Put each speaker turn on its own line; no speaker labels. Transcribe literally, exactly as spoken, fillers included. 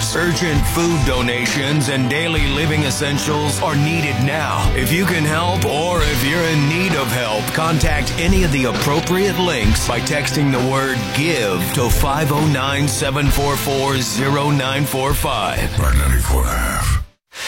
gas. Urgent food donations and daily living essentials are needed now. If you can help or if you're in need of help, contact any of the appropriate links by texting the word GIVE to five oh nine, seven four four, oh nine four five.
Right ninety-four and a half.